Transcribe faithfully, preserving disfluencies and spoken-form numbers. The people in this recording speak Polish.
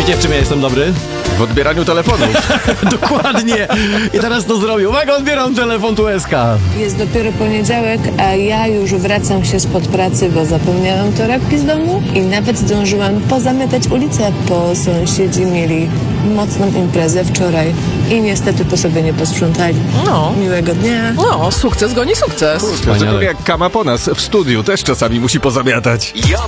Wiecie, w czym ja jestem dobry? W odbieraniu telefonów. Dokładnie. I teraz to zrobię. Uwaga, odbieram telefon tu S K. Jest dopiero poniedziałek, a ja już wracam się spod pracy, bo zapomniałam torebki z domu i nawet zdążyłam pozamiatać ulicę, bo sąsiedzi mieli mocną imprezę wczoraj i niestety po sobie nie posprzątali. No. Miłego dnia. No, sukces goni sukces. Kurczę, jak Kama po nas w studiu też czasami musi pozamiatać. Ja